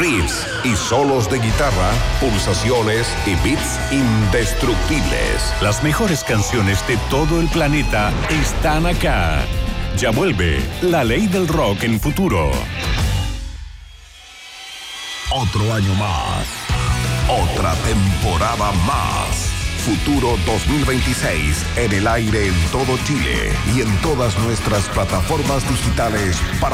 riffs y solos de guitarra, pulsaciones y beats indestructibles. Las mejores canciones de todo el planeta están acá. Ya vuelve La Ley del Rock en Futuro. Otro año más. Otra temporada más. Futuro 2026 en el aire en todo Chile y en todas nuestras plataformas digitales para